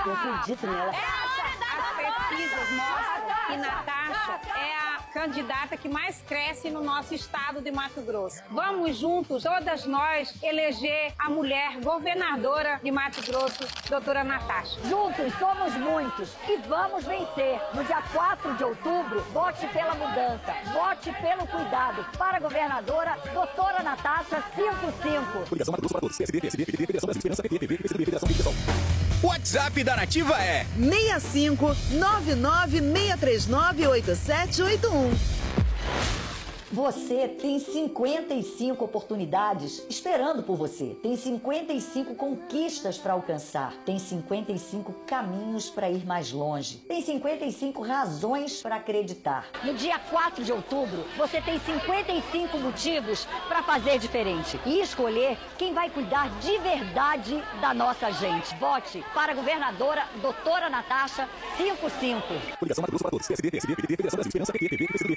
Eu acredito nela. As pesquisas mostram que Natasha é a candidata que mais cresce no nosso estado de Mato Grosso. Vamos juntos, todas nós, eleger a mulher governadora de Mato Grosso, doutora Natasha. Juntos somos muitos e vamos vencer. No dia 4 de outubro, vote pela mudança, vote pelo cuidado. Para a governadora, doutora Natasha 55. Coligação Mato Grosso para todos. PSB, PSB, PT, Federação Brasil Esperança, PT, PV, PCdoB, Federação Federação. O WhatsApp da Nativa é 65 996398781. Você tem 55 oportunidades esperando por você. Tem 55 conquistas para alcançar. Tem 55 caminhos para ir mais longe. Tem 55 razões para acreditar. No dia 4 de outubro, você tem 55 motivos para fazer diferente e escolher quem vai cuidar de verdade da nossa gente. Vote para a governadora doutora Natasha 55. Coligação Mato Grosso para todos. PSB, PSB, PT, Federação Brasil Esperança, PT, PV, PCdoB,